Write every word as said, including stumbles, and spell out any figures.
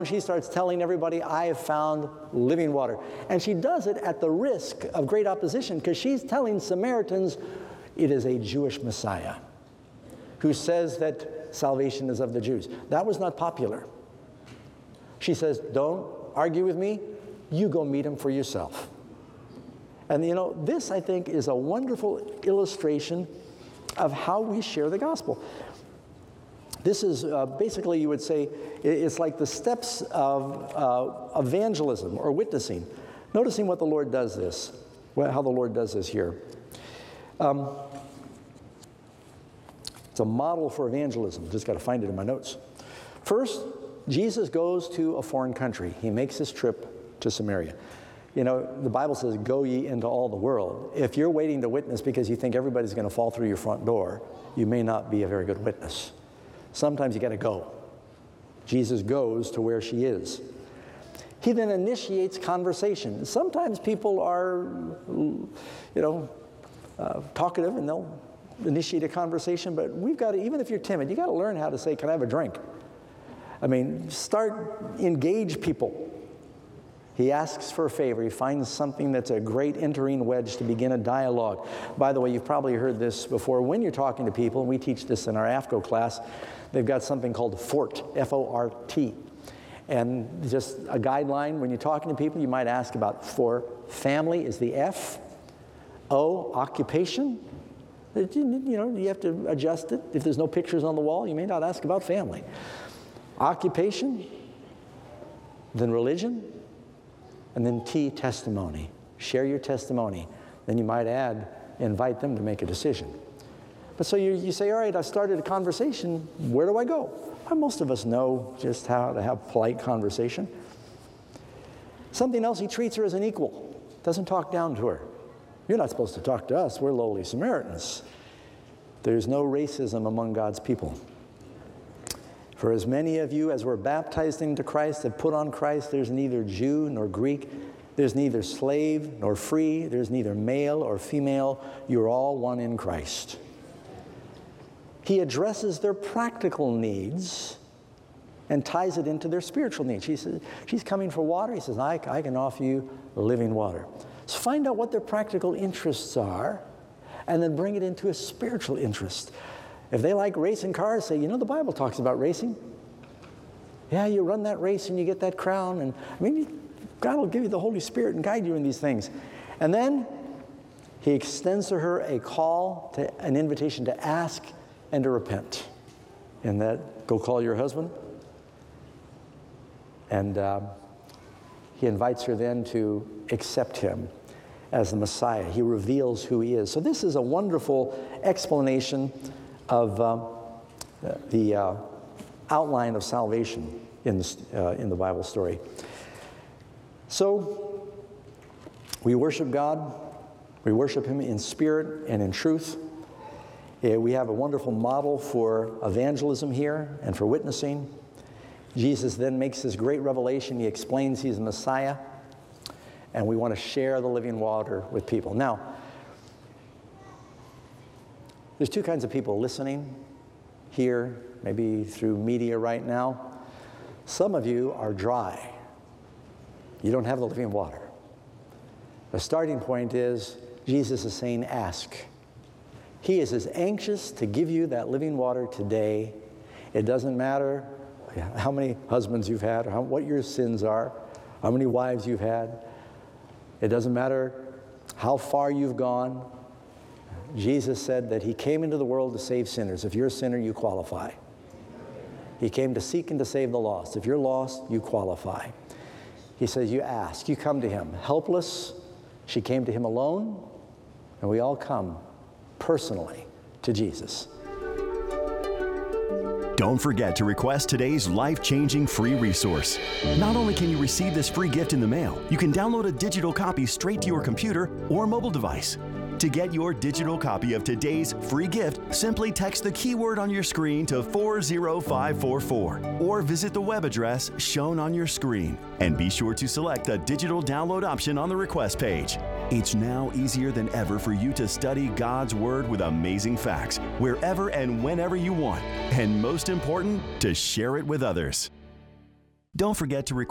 she starts telling everybody, I have found living water. And she does it at the risk of great opposition, because she's telling Samaritans it is a Jewish Messiah who says that salvation is of the Jews. That was not popular. She says, don't argue with me. You go meet him for yourself. And you know, this, I think, is a wonderful illustration of how we share the gospel. This is uh, basically, you would say, it's like the steps of uh, evangelism or witnessing. Noticing what the Lord does this, how the Lord does this here. Um, it's a model for evangelism. Just got to find it in my notes. First, Jesus goes to a foreign country. He makes his trip to Samaria. You know, the Bible says, go ye into all the world. If you're waiting to witness because you think everybody's going to fall through your front door, you may not be a very good witness. Sometimes you got to go. Jesus goes to where she is. He then initiates conversation. Sometimes people are, you know, uh, talkative, and they'll initiate a conversation, but we've got to, even if you're timid, you got to learn how to say, can I have a drink? I mean, start, engage people. He asks for a favor. He finds something that's a great entering wedge to begin a dialogue. By the way, you've probably heard this before. When you're talking to people, and we teach this in our A F C O class, they've got something called FORT, F O R T. And just a guideline, when you're talking to people, you might ask about for family is the F. O, occupation. You know, you have to adjust it. If there's no pictures on the wall, you may not ask about family. Occupation, then religion, and then T, testimony. Share your testimony. Then you might add, invite them to make a decision. But so you, you say, all right, I started a conversation. Where do I go? Well, most of us know just how to have polite conversation. Something else, he treats her as an equal. Doesn't talk down to her. You're not supposed to talk to us. We're lowly Samaritans. There's no racism among God's people. For as many of you as were baptized into Christ have put on Christ, there's neither Jew nor Greek, there's neither slave nor free, there's neither male or female, you're all one in Christ. He addresses their practical needs and ties it into their spiritual needs. She says, she's coming for water. He says, I, I can offer you living water. So find out what their practical interests are, and then bring it into a spiritual interest. If they like racing cars, say, you know, the Bible talks about racing. Yeah, you run that race and you get that crown. And I mean, God will give you the Holy Spirit and guide you in these things. And then he extends to her a call, to an invitation to ask and to repent. And that, go call your husband. And uh, he invites her then to accept him as the Messiah. He reveals who he is. So this is a wonderful explanation of um, the uh, outline of salvation in the, uh, in the Bible story. So we worship God. We worship him in spirit and in truth. Yeah, we have a wonderful model for evangelism here and for witnessing. Jesus then makes this great revelation. He explains he's the Messiah, and we want to share the living water with people. Now, there's two kinds of people listening here, maybe through media right now. Some of you are dry. You don't have the living water. The starting point is Jesus is saying, ask. He is as anxious to give you that living water today. It doesn't matter how many husbands you've had, or how, what your sins are, how many wives you've had. It doesn't matter how far you've gone. Jesus said that he came into the world to save sinners. If you're a sinner, you qualify. He came to seek and to save the lost. If you're lost, you qualify. He says, you ask, you come to him. Helpless, she came to him alone, and we all come personally to Jesus. Don't forget to request today's life-changing free resource. Not only can you receive this free gift in the mail, you can download a digital copy straight to your computer or mobile device. To get your digital copy of today's free gift, simply text the keyword on your screen to four zero five four four or visit the web address shown on your screen. And be sure to select the digital download option on the request page. It's now easier than ever for you to study God's Word with amazing facts wherever and whenever you want. And most important, to share it with others. Don't forget to record